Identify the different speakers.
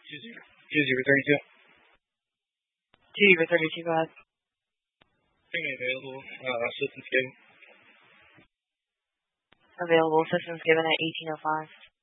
Speaker 1: 2-0-32.
Speaker 2: 2-32, go ahead.
Speaker 1: Available, assistance given.
Speaker 2: Available assistance given at 1805.